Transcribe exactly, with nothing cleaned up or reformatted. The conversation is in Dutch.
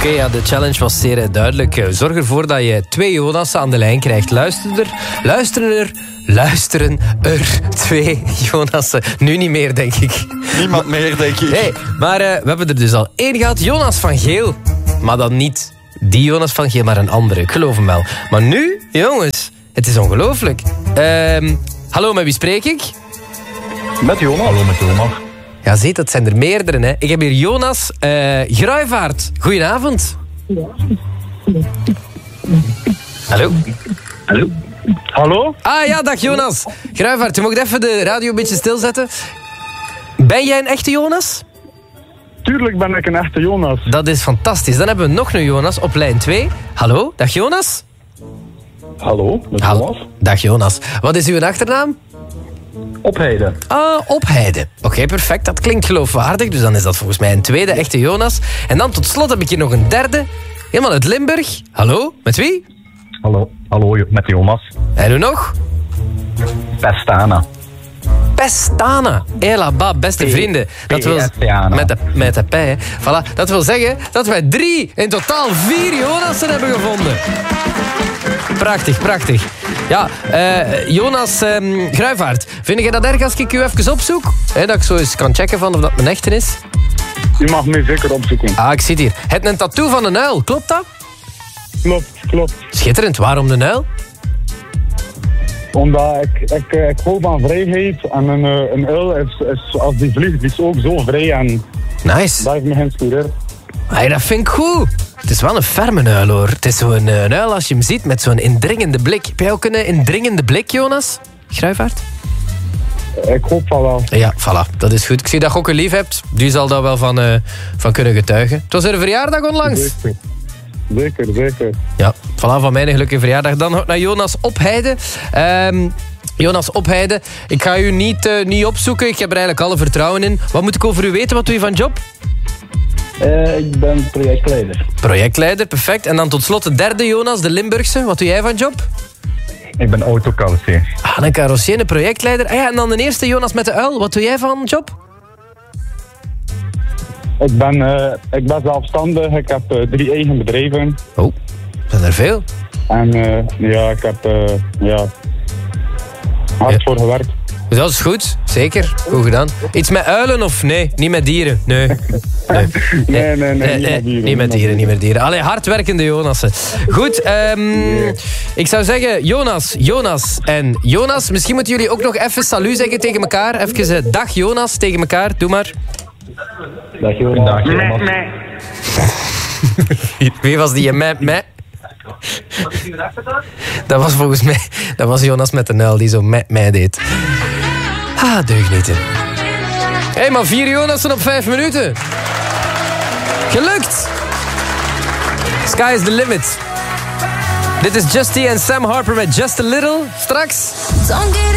Oké, ja, de challenge was zeer uh, duidelijk. Zorg ervoor dat je twee Jonassen aan de lijn krijgt. Luister er, luisteren er, luisteren er twee Jonassen. Nu niet meer, denk ik. Niemand meer, denk ik. Nee, maar uh, we hebben er dus al één gehad. Jonas van Geel. Maar dan niet die Jonas van Geel, maar een andere. Ik geloof hem wel. Maar nu, jongens, het is ongelooflijk. Uh, hallo, met wie spreek ik? Met Jonas. Hallo, met Jonas. Ja, zie, dat zijn er meerdere. Hè. Ik heb hier Jonas uh, Gruivaert. Goedenavond. Hallo. Hallo. Hallo? Ah ja, dag Jonas. Gruivaert, je mag even de radio een beetje stilzetten. Ben jij een echte Jonas? Tuurlijk ben ik een echte Jonas. Dat is fantastisch. Dan hebben we nog een Jonas op lijn twee. Hallo, dag Jonas. Hallo, met Hallo. Jonas. Dag Jonas. Wat is uw achternaam? Opheide. Ah, Opheide. Oké, okay, perfect. Dat klinkt geloofwaardig. Dus dan is dat volgens mij een tweede echte Jonas. En dan tot slot heb ik hier nog een derde. Helemaal uit Limburg. Hallo, met wie? Hallo, hallo, met Jonas. En u nog? Pestana. Pestana. Elaba, beste vrienden. Dat wil, met de, met de pij. Voilà. Dat wil zeggen dat wij drie, in totaal vier Jonassen hebben gevonden. Prachtig, prachtig. Ja, uh, Jonas um, Gruivaert, vind je dat erg als ik u even opzoek? He, dat ik zo eens kan checken van of dat mijn echte is? Je mag me zeker opzoeken. Ah, ik zie het hier. Het een tattoo van een uil, klopt dat? Klopt, klopt. Schitterend, waarom de uil? Omdat ik, ik, ik hou van vrijheid en een, een uil is, is, als die vliegt, die is ook zo vrij en nice. Dat heeft me geïnspireerd. Hey, dat vind ik goed. Het is wel een ferme uil, hoor. Het is zo'n uh, uil als je hem ziet met zo'n indringende blik. Heb jij ook een uh, indringende blik, Jonas Gruivaert? Ik hoop van wel. Ja, voilà. Dat is goed. Ik zie dat je ook een lief hebt. Die zal daar wel van, uh, van kunnen getuigen. Het was er een verjaardag onlangs. Zeker, zeker. zeker. Ja, voilà, van mijn gelukkige verjaardag. Dan naar Jonas Opheide. Um, Jonas Opheide, ik ga u niet, uh, niet opzoeken. Ik heb er eigenlijk alle vertrouwen in. Wat moet ik over u weten? Wat doe je van job? Uh, ik ben projectleider. Projectleider, perfect. En dan tot slot de derde Jonas, de Limburgse. Wat doe jij van job? Ik ben autocarrossier. Ah, een carrossier, een projectleider. Ah ja, en dan de eerste Jonas met de uil. Wat doe jij van job? Ik ben, uh, ik ben zelfstandig. Ik heb uh, drie eigen bedrijven. Oh, zijn er veel? En uh, ja, ik heb uh, ja, hard Ja. voor gewerkt. Dat is goed, zeker. Goed gedaan. Iets met uilen of nee? Niet met dieren? Nee. Nee, nee, nee, nee, nee, nee, niet met dieren. Niet met dieren, niet met dieren. Allee, hardwerkende Jonassen. Goed, um, nee. Ik zou zeggen Jonas, Jonas en Jonas. Misschien moeten jullie ook nog even salut zeggen tegen elkaar. Even uh, dag Jonas tegen elkaar. Doe maar. Dag Jonas. Dag Jonas. Wie was die meh meh? Dat was volgens mij... Dat was Jonas met de uil die zo meh meh deed. Ah, deugnieten. Hé, hey, maar vier Jonassen op vijf minuten. Gelukt! Sky is the limit. Dit is Justy en Sam Harper met Just a Little. Straks...